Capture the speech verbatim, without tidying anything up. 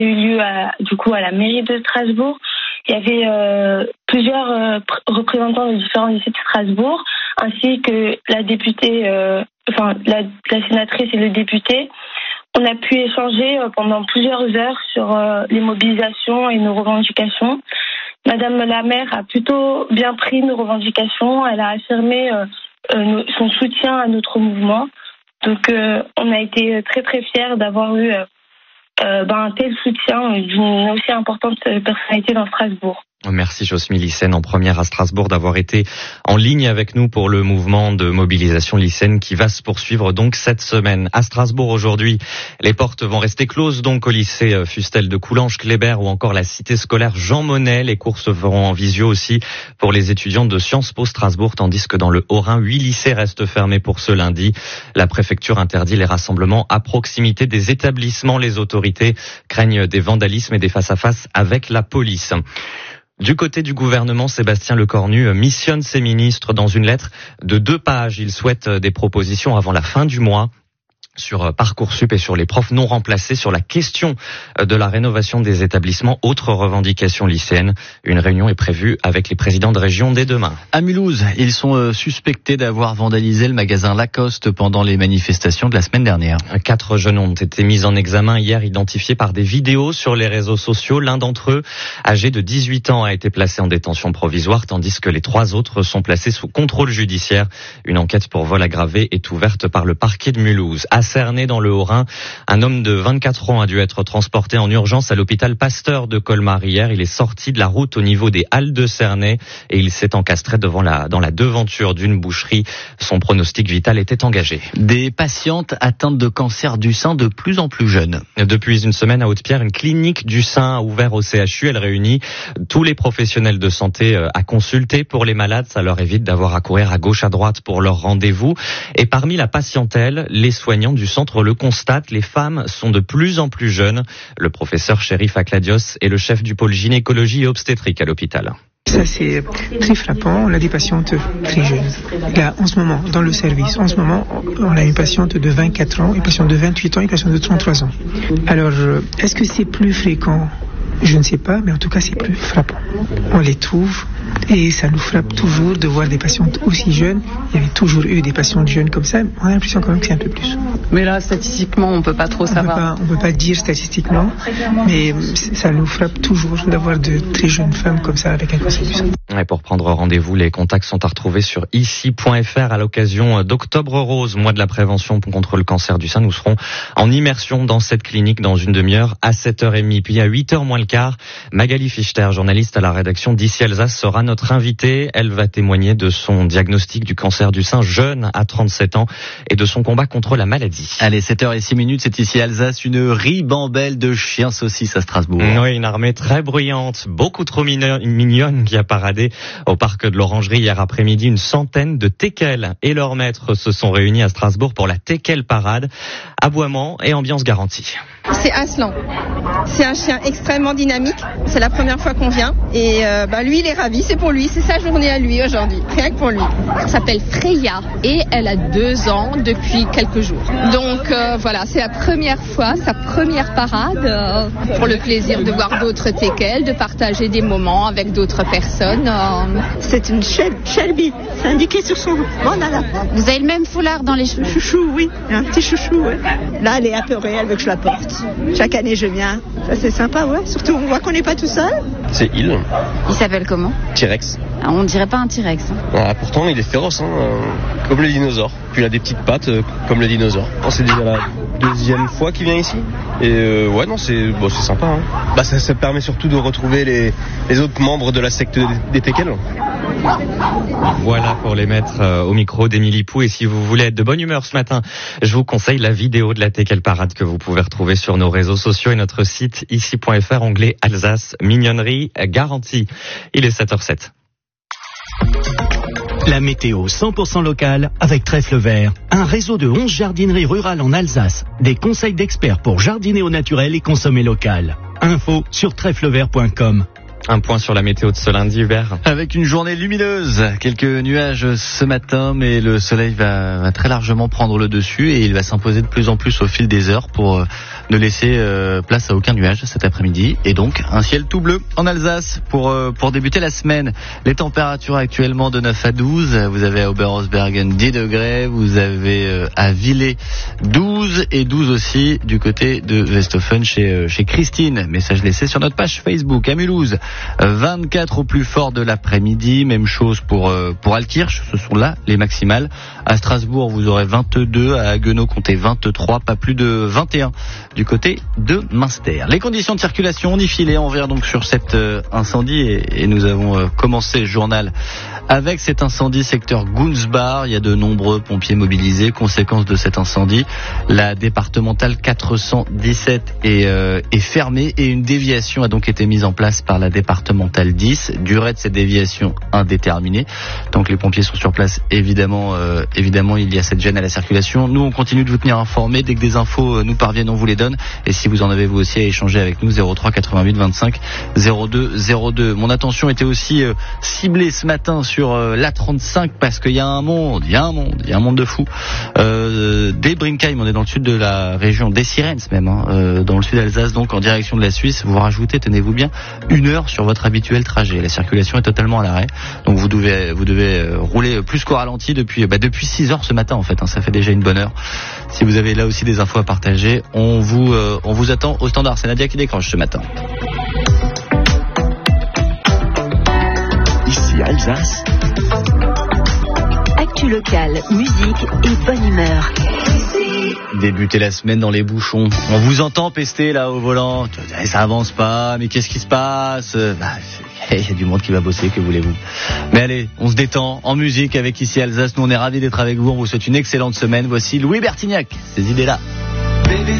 a eu lieu à, du coup à la mairie de Strasbourg. Il y avait euh, plusieurs euh, pr- représentants de différents lycées de Strasbourg, ainsi que la députée, euh, enfin la, la sénatrice et le député. On a pu échanger euh, pendant plusieurs heures sur euh, les mobilisations et nos revendications. Madame la maire a plutôt bien pris nos revendications. Elle a affirmé euh, euh, nos, son soutien à notre mouvement. Donc euh, on a été très très fiers d'avoir eu euh, Euh, ben, un tel soutien d'une aussi importante personnalité dans Strasbourg. Merci Josmy Lycène, en première à Strasbourg, d'avoir été en ligne avec nous pour le mouvement de mobilisation lycéenne qui va se poursuivre donc cette semaine. À Strasbourg aujourd'hui, les portes vont rester closes donc au lycée Fustel de Coulanges, Kléber ou encore la cité scolaire Jean Monnet. Les cours se feront en visio aussi pour les étudiants de Sciences Po Strasbourg, tandis que dans le Haut-Rhin, huit lycées restent fermés pour ce lundi. La préfecture interdit les rassemblements à proximité des établissements. Les autorités craignent des vandalismes et des face-à-face avec la police. Du côté du gouvernement, Sébastien Lecornu missionne ses ministres dans une lettre de deux pages. Il souhaite des propositions avant la fin du mois sur Parcoursup et sur les profs non remplacés, sur la question de la rénovation des établissements. Autre revendication lycéenne. Une réunion est prévue avec les présidents de région dès demain. À Mulhouse, ils sont suspectés d'avoir vandalisé le magasin Lacoste pendant les manifestations de la semaine dernière. Quatre jeunes ont été mis en examen hier, identifiés par des vidéos sur les réseaux sociaux. L'un d'entre eux, âgé de dix-huit ans, a été placé en détention provisoire, tandis que les trois autres sont placés sous contrôle judiciaire. Une enquête pour vol aggravé est ouverte par le parquet de Mulhouse. À Cernay, dans le Haut-Rhin, un homme de vingt-quatre ans a dû être transporté en urgence à l'hôpital Pasteur de Colmar hier. Il est sorti de la route au niveau des Halles de Cernay et il s'est encastré devant la, dans la devanture d'une boucherie. Son pronostic vital était engagé. Des patientes atteintes de cancer du sein de plus en plus jeunes. Depuis une semaine à Haute-Pierre, une clinique du sein a ouvert au C H U. Elle réunit tous les professionnels de santé à consulter pour les malades. Ça leur évite d'avoir à courir à gauche à droite pour leur rendez-vous. Et parmi la patientèle, les soignants du centre le constatent, les femmes sont de plus en plus jeunes. Le professeur Chérif Akladios est le chef du pôle gynécologie et obstétrique à l'hôpital. Ça, c'est très frappant. On a des patientes très jeunes. Là, en ce moment, dans le service, en ce moment, on a une patiente de vingt-quatre ans, une patiente de vingt-huit ans, une patiente de trente-trois ans. Alors, est-ce que c'est plus fréquent ? Je ne sais pas, mais en tout cas, c'est plus frappant. On les trouve et ça nous frappe toujours de voir des patientes aussi jeunes. Il y avait toujours eu des patientes jeunes comme ça. On a l'impression quand même que c'est un peu plus. Mais là, statistiquement, on ne peut pas trop savoir. On ne peut pas dire statistiquement, mais ça nous frappe toujours d'avoir de très jeunes femmes comme ça avec un cancer du sein. Et pour prendre rendez-vous, les contacts sont à retrouver sur ici point f r à l'occasion d'Octobre Rose, mois de la prévention contre le cancer du sein. Nous serons en immersion dans cette clinique dans une demi-heure à sept heures trente. Puis à huit heures moins le quart, Magali Fichter, journaliste à la rédaction d'Ici Alsace, sera notre invitée. Elle va témoigner de son diagnostic du cancer du sein jeune à trente-sept ans et de son combat contre la maladie. Allez, sept heures six, c'est Ici Alsace, une ribambelle de chiens saucisses à Strasbourg. Oui, une armée très bruyante, beaucoup trop mignonne qui a paradé au parc de l'Orangerie hier après-midi. Une centaine de teckels et leurs maîtres se sont réunis à Strasbourg pour la teckel parade. Aboiement et ambiance garantie. C'est Aslan. C'est un chien extrêmement dynamique. C'est la première fois qu'on vient. Et euh, bah, lui, il est ravi. C'est pour lui. C'est sa journée à lui aujourd'hui. Rien que pour lui. Elle s'appelle Freya et elle a deux ans depuis quelques jours. Donc euh, voilà, c'est la première fois, sa première parade. Euh, pour le plaisir de voir d'autres teckels, de partager des moments avec d'autres personnes. Euh... C'est une Shelby. C'est indiqué sur son... Oh là là. Vous avez le même foulard dans les cheveux? Chouchou, oui. Un petit chouchou, ouais. Là, elle est apeurée. Elle veut que je la porte. Chaque année, je viens. Ça, c'est sympa, ouais. Surtout, on voit qu'on n'est pas tout seul. C'est il. Il s'appelle comment? T-Rex. Ah, on dirait pas un T-Rex. Hein. Ah, pourtant, il est féroce, hein, euh, comme le dinosaure. Puis il a des petites pattes, euh, comme le dinosaure. Oh, c'est déjà la deuxième fois qu'il vient ici. Et euh, ouais, non, c'est, bon, c'est sympa. Hein. Bah, ça, ça permet surtout de retrouver les, les autres membres de la secte des, des teckels. Voilà pour les mettre euh, au micro d'Émilie Pou. Et si vous voulez être de bonne humeur ce matin, je vous conseille la vidéo de la teckel parade que vous pouvez retrouver sur nos réseaux sociaux et notre site ici point f r, onglet Alsace, mignonnerie garantie. Il est sept heures sept. La météo cent pour cent locale avec Trèfle Vert, un réseau de onze jardineries rurales en Alsace. Des conseils d'experts pour jardiner au naturel et consommer local. Info sur trèfle vert point com. Un point sur la météo de ce lundi, Hubert. Avec une journée lumineuse, quelques nuages ce matin, mais le soleil va, va très largement prendre le dessus et il va s'imposer de plus en plus au fil des heures pour euh, ne laisser euh, place à aucun nuage cet après-midi. Et donc un ciel tout bleu en Alsace pour euh, pour débuter la semaine. Les températures actuellement de neuf à douze. Vous avez à Oberhausbergen dix degrés, vous avez euh, à Villers douze et douze aussi du côté de Westhofen chez euh, chez Christine. Message laissé sur notre page Facebook. À Mulhouse, vingt-quatre au plus fort de l'après-midi, même chose pour euh, pour Altkirch, ce sont là les maximales. À Strasbourg, vous aurez vingt-deux, à Haguenau, comptez vingt-trois, pas plus de vingt et un du côté de Münster. Les conditions de circulation, on y filait, on revient donc sur cet euh, incendie et, et nous avons euh, commencé le journal avec cet incendie secteur Gunzbar. Il y a de nombreux pompiers mobilisés. Conséquence de cet incendie, la départementale quatre cent dix-sept est, euh, est fermée et une déviation a donc été mise en place par la départementale dix. Durée de cette déviation indéterminée. Donc les pompiers sont sur place, évidemment, euh, évidemment il y a cette gêne à la circulation. Nous on continue de vous tenir informés. Dès que des infos nous parviennent, on vous les donne. Et si vous en avez vous aussi à échanger avec nous, zéro trois quatre-vingt-huit vingt-cinq zéro deux zéro deux. Mon attention était aussi euh, ciblée ce matin sur euh, l'A trente-cinq parce qu'il y a un monde, il y a un monde, il y a un monde de fou. Euh, dès Brinkheim, on est dans le sud de la région, des Sirens même, hein, euh, dans le sud d'Alsace, donc en direction de la Suisse. Vous rajoutez, tenez-vous bien, une heure sur votre habituel trajet. La circulation est totalement à l'arrêt, donc vous devez vous devez rouler plus qu'au ralenti depuis bah, depuis six heures ce matin en fait. Hein, ça fait déjà une bonne heure. Si vous avez là aussi des infos à partager, on vous euh, on vous attend au standard. C'est Nadia qui décroche ce matin. Ici Alsace. Actu locale, musique et bonne humeur. Débuter la semaine dans les bouchons. On vous entend pester là au volant. Ça avance pas, mais qu'est-ce qui se passe? Bah, il y a du monde qui va bosser, que voulez-vous. Mais allez, on se détend en musique avec Ici Alsace. Nous on est ravis d'être avec vous. On vous souhaite une excellente semaine. Voici Louis Bertignac, ces idées-là. Baby.